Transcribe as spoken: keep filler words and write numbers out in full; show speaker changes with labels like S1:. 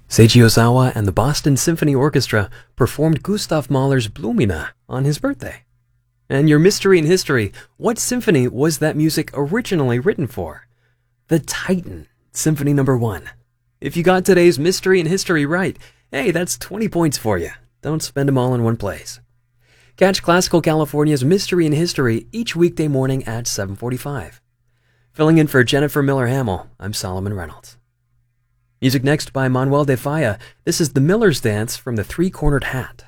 S1: Seiji Ozawa and the Boston Symphony Orchestra performed Gustav Mahler's Blumina on his birthday. And your mystery in history, what symphony was that music originally written for? The Titan, Symphony Number One. If you got today's mystery in history right, hey, that's twenty points for you. Don't spend them all in one place. Catch Classical California's Mystery in History each weekday morning at seven forty-five. Filling in for Jennifer Miller-Hamill, I'm Solomon Reynolds. Music next by Manuel de Falla. This is The Miller's Dance from The Three-Cornered Hat.